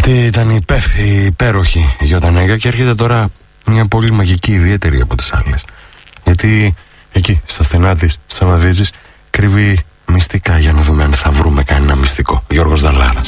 Αυτή ήταν η υπέροχη Γιοτανέγκα και έρχεται τώρα μια πολύ μαγική, ιδιαίτερη από τις άλλες. Γιατί εκεί στα στενά της Σαμαδίζης κρύβει μυστικά, για να δούμε αν θα βρούμε κανένα μυστικό. Γιώργος Δαλάρας.